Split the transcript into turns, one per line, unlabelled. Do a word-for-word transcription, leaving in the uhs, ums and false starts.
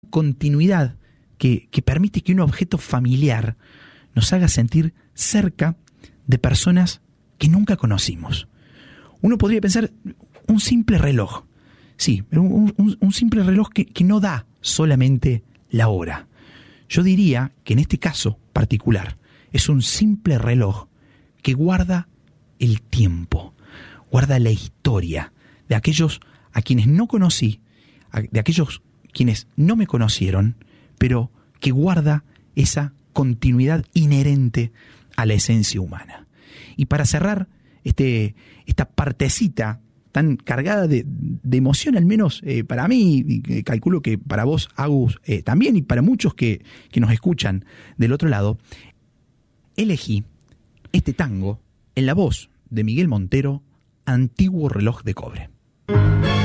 continuidad que, que permite que un objeto familiar nos haga sentir cerca de personas que nunca conocimos. Uno podría pensar, un simple reloj. Sí, un, un, un simple reloj que, que no da solamente la hora. Yo diría que en este caso particular es un simple reloj que guarda el tiempo, guarda la historia de aquellos a quienes no conocí, de aquellos quienes no me conocieron, pero que guarda esa continuidad inherente a la esencia humana. Y para cerrar este, esta partecita tan cargada de, de emoción, al menos eh, para mí, y calculo que para vos, Agus, eh, también, y para muchos que, que nos escuchan del otro lado, elegí este tango en la voz de Miguel Montero, Antiguo reloj de cobre.